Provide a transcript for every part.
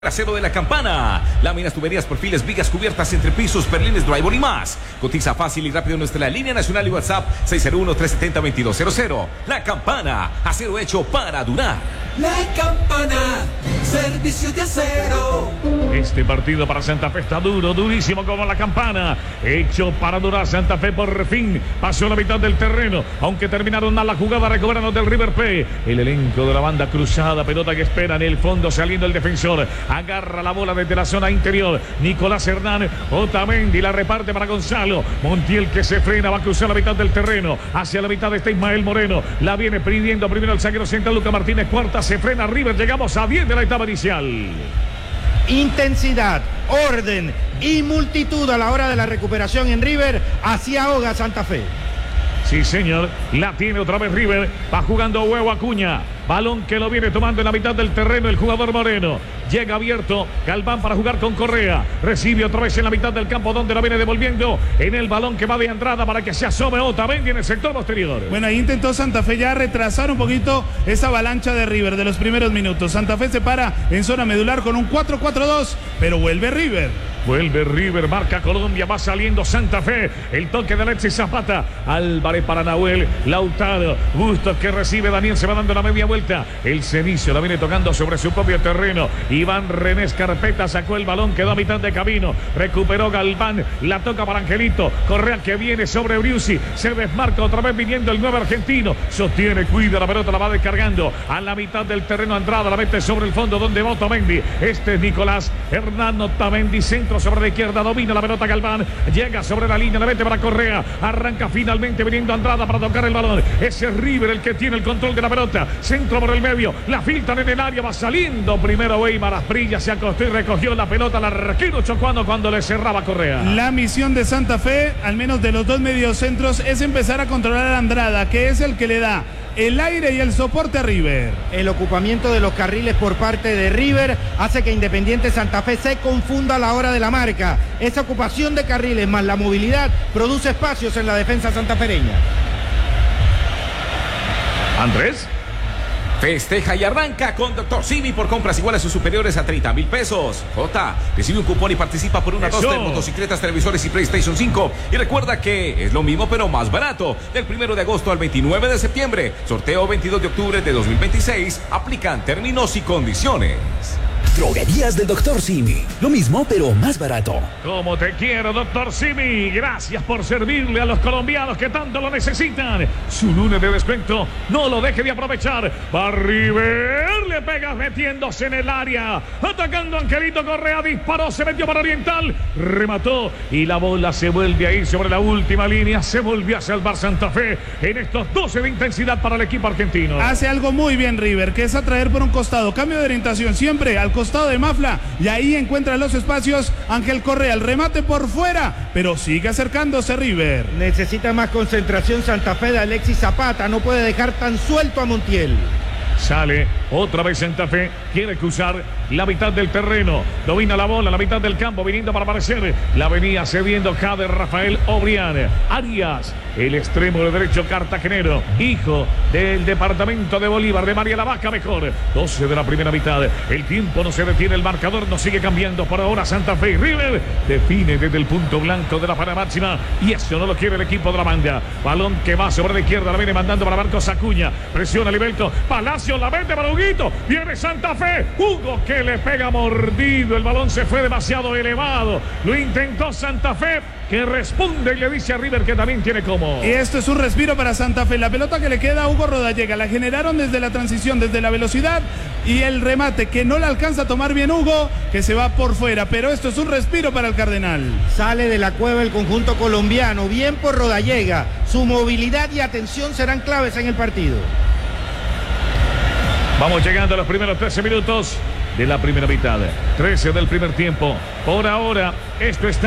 Trasero de la Campana. Láminas, tuberías, perfiles, vigas, cubiertas, entrepisos, perlines, drywall y más. Cotiza fácil y rápido en nuestra línea nacional y WhatsApp 601-370-2200. La Campana, acero hecho para durar. La Campana, servicio de acero. Este partido para Santa Fe está duro, durísimo como la Campana. Hecho para durar. Santa Fe por fin pasó la mitad del terreno. Aunque terminaron mal la jugada, recobrando del River Plate. El elenco de la banda cruzada, pelota que espera en el fondo, saliendo el defensor. Agarra la bola desde la zona interior. Nicolás Hernán, Otamendi la reparte para Gonzalo. Montiel que se frena, va a cruzar la mitad del terreno. Hacia la mitad está Ismael Moreno. La viene pidiendo primero el zaguero central Luca Martínez. Cuarta, se frena River. Llegamos a 10 de la etapa inicial. Intensidad, orden y multitud a la hora de la recuperación en River. Así ahoga Santa Fe. Sí, señor, la tiene otra vez River. Va jugando Huevo Acuña. Balón que lo viene tomando en la mitad del terreno el jugador Moreno. Llega abierto Galván para jugar con Correa. Recibe otra vez en la mitad del campo, donde la viene devolviendo en el balón que va de Andrada para que se asome Otamendi en el sector posterior. Bueno, ahí intentó Santa Fe ya retrasar un poquito esa avalancha de River de los primeros minutos. Santa Fe se para en zona medular con un 4-4-2, pero vuelve River. Vuelve River, marca Colombia, va saliendo Santa Fe. El toque de Alexis Zapata. Álvarez para Nahuel, Lautaro. Bustos que recibe Daniel, se va dando la media vuelta. El Cenicio la viene tocando sobre su propio terreno. Iván René Escarpeta sacó el balón, quedó a mitad de camino. Recuperó Galván, la toca para Angelito. Correa que viene sobre Briusi. Se desmarca otra vez viniendo el nuevo argentino. Sostiene, cuida la pelota, la va descargando. A la mitad del terreno Andrada la mete sobre el fondo donde va Otamendi. Este es Nicolás Hernán Otamendi, centro sobre la izquierda, domina la pelota Galván, llega sobre la línea, la mete para Correa, arranca finalmente viniendo Andrada para tocar el balón. Ese es River el que tiene el control de la pelota, centro por el medio, la filtran en el área, va saliendo primero Weimar Asprilla, se acostó y recogió la pelota, la arquero chocando cuando le cerraba Correa. La misión de Santa Fe, al menos de los dos mediocentros, es empezar a controlar a Andrada, que es el que le da el aire y el soporte a River. El ocupamiento de los carriles por parte de River hace que Independiente Santa Fe se confunda a la hora de la marca. Esa ocupación de carriles más la movilidad produce espacios en la defensa santafereña. Andrés. Festeja y arranca con Dr. Simi por compras iguales o superiores a 30,000 pesos. J, recibe un cupón y participa por una dos de motocicletas, televisores y PlayStation 5. Y recuerda que es lo mismo pero más barato. Del 1 de agosto al 29 de septiembre. Sorteo 22 de octubre de 2026. Aplican términos y condiciones. Droguerías del Dr. Simi. Lo mismo, pero más barato. Como te quiero, Dr. Simi. Gracias por servirle a los colombianos que tanto lo necesitan. Su lunes de descuento, no lo deje de aprovechar. Va River, le pega metiéndose en el área. Atacando Angelito Correa, disparó, se metió para Oriental. Remató y la bola se vuelve a ir sobre la última línea. Se volvió a salvar Santa Fe en estos 12 de intensidad para el equipo argentino. Hace algo muy bien River, que es atraer por un costado. Cambio de orientación siempre al costado de Mafla, y ahí encuentra los espacios Ángel Correa, el remate por fuera, pero sigue acercándose River. Necesita más concentración Santa Fe de Alexis Zapata, no puede dejar tan suelto a Montiel. Sale otra vez Santa Fe, quiere cruzar la mitad del terreno, domina la bola, la mitad del campo, viniendo para aparecer, la venía cediendo Jader Rafael Obrián. Arias, el extremo de derecho cartagenero, hijo del departamento de Bolívar, de María la Vaca mejor. 12 de la primera mitad, el tiempo no se detiene, el marcador no sigue cambiando. Por ahora Santa Fe y River define desde el punto blanco de la para máxima, y eso no lo quiere el equipo de la banda. Balón que va sobre la izquierda, la viene mandando para Marcos Acuña, presiona Libelto, Palacio la mete para Huguito, viene Santa Fe, Hugo que le pega mordido, el balón se fue demasiado elevado, lo intentó Santa Fe, que responde y le dice a River que también tiene como. Y esto es un respiro para Santa Fe, la pelota que le queda a Hugo Rodallega, la generaron desde la transición, desde la velocidad, y el remate que no le alcanza a tomar bien Hugo, que se va por fuera, pero esto es un respiro para el Cardenal. Sale de la cueva el conjunto colombiano, bien por Rodallega, su movilidad y atención serán claves en el partido. Vamos llegando a los primeros 13 minutos de la primera mitad. 13 del primer tiempo. Por ahora, esto está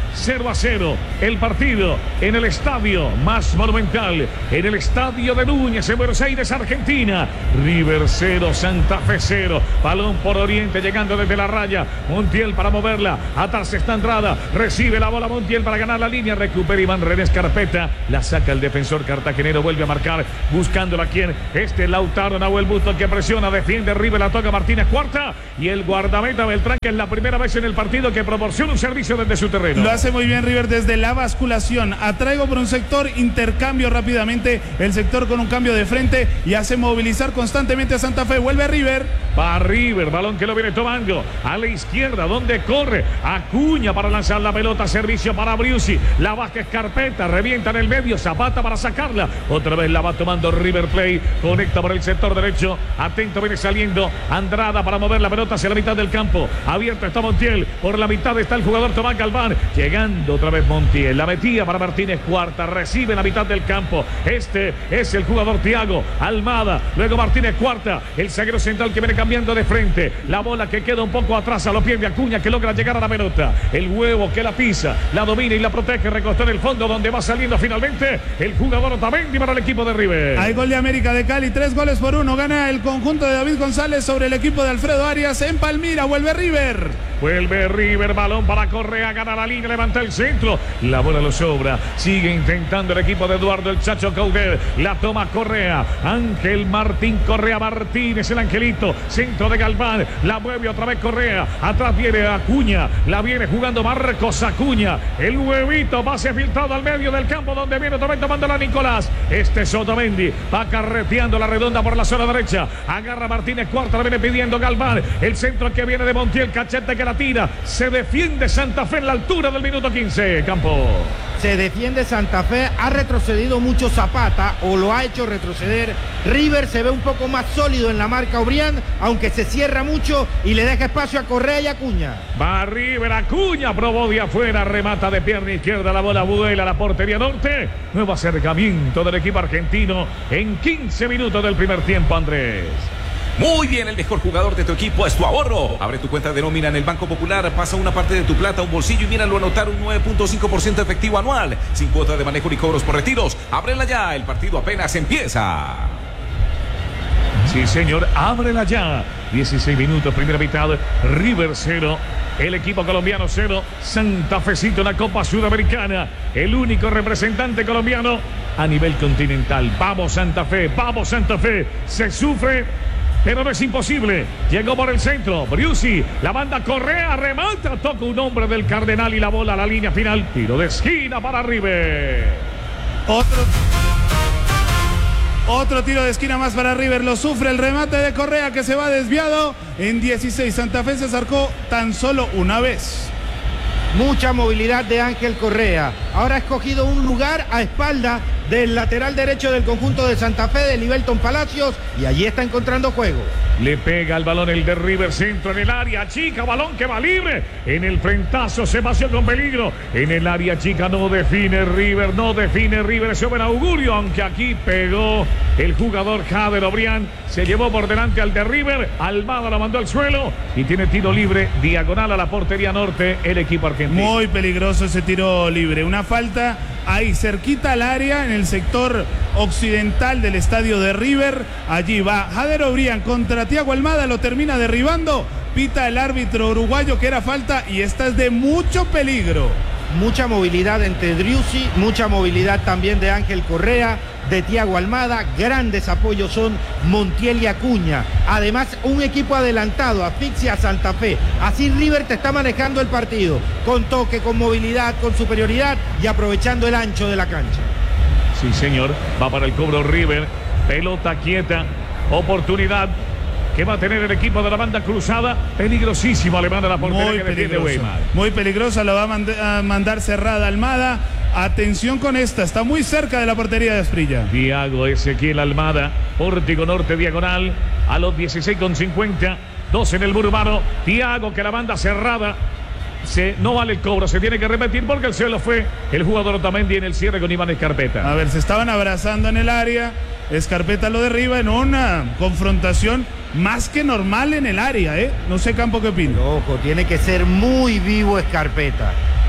0-0 el partido en el estadio más monumental, en el estadio de Núñez en Buenos Aires, Argentina. River 0, Santa Fe 0. Balón por Oriente llegando desde la raya. Montiel para moverla. Atrás está Andrada. Recibe la bola Montiel para ganar la línea. Recupera Iván René Carpeta. La saca el defensor cartagenero. Vuelve a marcar buscándola quien. Lautaro Nahuel Busto que presiona. Defiende River. La toca Martínez Cuarta. Y el guardameta Beltrán, que es la primera vez en el partido que proporciona un servicio desde su terreno. Lo hace muy bien River desde la basculación. Atraigo por un sector, intercambio rápidamente el sector con un cambio de frente y hace movilizar constantemente a Santa Fe. Vuelve a River. Va River, balón que lo viene tomando a la izquierda, donde corre Acuña para lanzar la pelota, servicio para Briusi, la baja Carpeta, revienta en el medio, Zapata para sacarla, otra vez la va tomando River Plate, conecta por el sector derecho, atento viene saliendo Andrada para mover la pelota hacia la mitad del campo, abierto está Montiel, por la mitad está el jugador Tomás Galván, llegando otra vez Montiel, la metía para Martínez Cuarta, recibe en la mitad del campo, este es el jugador Thiago Almada, luego Martínez Cuarta, el zaguero central que viene cambiando de frente, la bola que queda un poco atrás a los pies de Acuña que logra llegar a la pelota, el huevo que la pisa, la domina y la protege, recostó en el fondo donde va saliendo finalmente el jugador Otamendi para el equipo de River. Hay gol de América de Cali, 3-1, gana el conjunto de David González sobre el equipo de Alfredo Arias en Palmira. Vuelve River. Vuelve River, balón para Correa, gana la línea, levanta el centro, la bola lo sobra, sigue intentando el equipo de Eduardo el Chacho Coudet, la toma Correa, Ángel Martín Correa Martínez, el angelito, centro de Galván, la mueve otra vez Correa, atrás viene Acuña, la viene jugando Marcos Acuña, el huevito, pase filtrado al medio del campo donde viene otra vez tomándola Nicolás, este es Otamendi, va carreteando la redonda por la zona derecha, agarra Martínez Cuarta, la viene pidiendo Galván, el centro que viene de Montiel, cachete que la tira, se defiende Santa Fe en la altura del minuto 15, Campo. Se defiende Santa Fe, ha retrocedido mucho Zapata o lo ha hecho retroceder. River se ve un poco más sólido en la marca Obrián, aunque se cierra mucho y le deja espacio a Correa y Acuña. Va River, Acuña, probó de afuera, remata de pierna izquierda, la bola vuela a la portería norte. Nuevo acercamiento del equipo argentino en 15 minutos del primer tiempo, Andrés. Muy bien, el mejor jugador de tu equipo es tu ahorro. Abre tu cuenta de nómina en el Banco Popular, pasa una parte de tu plata a un bolsillo y míralo anotar un 9.5% efectivo anual, sin cuota de manejo ni cobros por retiros. Ábrela ya, el partido apenas empieza. Sí, señor, ábrela ya. 16 minutos, primera mitad, River 0, el equipo colombiano 0, Santa Fecito en la Copa Sudamericana, el único representante colombiano a nivel continental. Vamos Santa Fe, se sufre, pero no es imposible. Llegó por el centro, Briusi, la banda Correa, remata, toca un hombre del Cardenal y la bola a la línea final, tiro de esquina para River. Otro tiro de esquina más para River, lo sufre el remate de Correa que se va desviado. En 16, Santa Fe se acercó tan solo una vez. Mucha movilidad de Ángel Correa. Ahora ha escogido un lugar a espalda del lateral derecho del conjunto de Santa Fe, de Libelton Palacios, y allí está encontrando juego. Le pega el balón el de River, centro en el área chica, balón que va libre, en el frentazo se pasó con peligro, en el área chica no define River, ese buen augurio, aunque aquí pegó el jugador Jader Obrián, se llevó por delante al de River, Almada lo mandó al suelo y tiene tiro libre, diagonal a la portería norte, el equipo argentino. Muy peligroso ese tiro libre, una falta ahí cerquita al área en el sector occidental del estadio de River. Allí va Jader Obrián contra Thiago Almada, lo termina derribando, pita el árbitro uruguayo que era falta y esta es de mucho peligro. Mucha movilidad entre Driussi, mucha movilidad también de Ángel Correa, de Thiago Almada, grandes apoyos son Montiel y Acuña. Además, un equipo adelantado, asfixia a Santa Fe. Así River te está manejando el partido, con toque, con movilidad, con superioridad y aprovechando el ancho de la cancha. Sí, señor, va para el cobro River, pelota quieta, oportunidad que va a tener el equipo de la banda cruzada, peligrosísimo Alemán de la portería que defiende Weimar. Muy peligrosa, lo va a mandar cerrada Almada. Atención con esta, está muy cerca de la portería de Asprilla. Thiago Ezequiel Almada, pórtico norte diagonal, a los 16:50, 2 en el Burubano. Thiago que la banda cerrada. No vale el cobro, se tiene que repetir porque el suelo fue el jugador Otamendi en el cierre con Iván Escarpeta. A ver, se estaban abrazando en el área, Escarpeta lo derriba en una confrontación más que normal en el área, ¿eh? No sé, Campo, ¿qué opina? Ojo, tiene que ser muy vivo Escarpeta.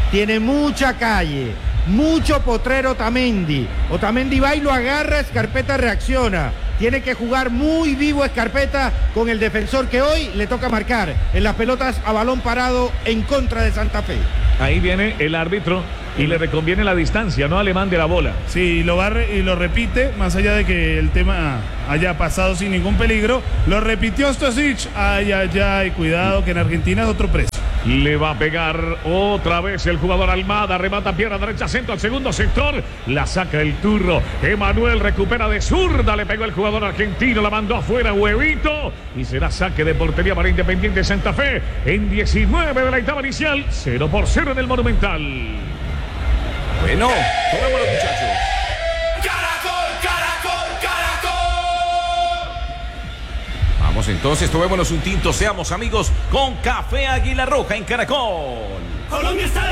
tiene mucha calle, mucho potrero Otamendi. Otamendi va y lo agarra, Scarpetta reacciona. Tiene que jugar muy vivo Scarpetta con el defensor que hoy le toca marcar en las pelotas a balón parado en contra de Santa Fe. Ahí viene el árbitro y le reconviene la distancia, ¿no? Le mande la bola. Sí, lo barre y lo repite, más allá de que el tema haya pasado sin ningún peligro. Lo repitió Stosic. Ay, ay, ay, cuidado que en Argentina es otro precio. Le va a pegar otra vez el jugador Almada. Remata pierna derecha, centro al segundo sector. La saca el turro. Emanuel recupera de zurda. Le pegó el jugador argentino. La mandó afuera, huevito. Y será saque de portería para Independiente Santa Fe. En 19 de la etapa inicial. 0-0 en el Monumental. Bueno, tomémoslo, muchachos. Vamos entonces, tomémonos un tinto, seamos amigos con Café Águila Roja en Caracol. Colombia está